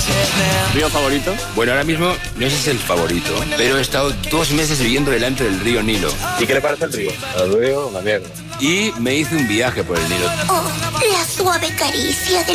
¿Río favorito? Bueno, ahora mismo no sé si es el favorito, pero he estado 2 meses viviendo delante del río Nilo. ¿Y qué le parece el río? El río, una mierda. Y me hice un viaje por el Nilo. Oh, la suave caricia de